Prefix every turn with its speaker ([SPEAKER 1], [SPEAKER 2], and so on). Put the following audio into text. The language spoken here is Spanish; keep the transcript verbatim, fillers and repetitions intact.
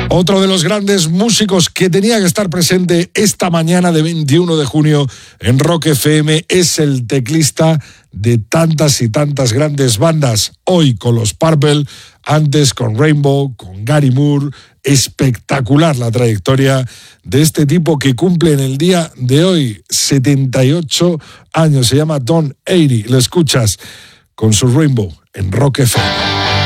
[SPEAKER 1] Otro de los grandes músicos que tenía que estar presente esta mañana de veintiuno de junio en Rock F M es el teclista de tantas y tantas grandes bandas. Hoy con los Purple, antes con Rainbow, con Gary Moore. Espectacular la trayectoria de este tipo que cumple en el día de hoy setenta y ocho años. Se llama Don ochenta. Lo escuchas con su Rainbow en Rock F M.